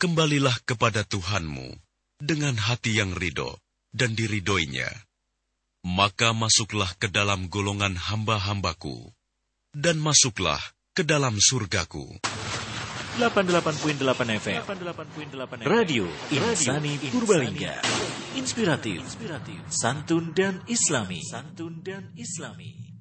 kembalilah kepada Tuhanmu dengan hati yang ridho dan diridhoinya. Maka masuklah ke dalam golongan hamba-hambaku, dan masuklah ke dalam surgaku. 88.8 FM Radio Insani Purbalingga. Inspiratif, santun dan islami.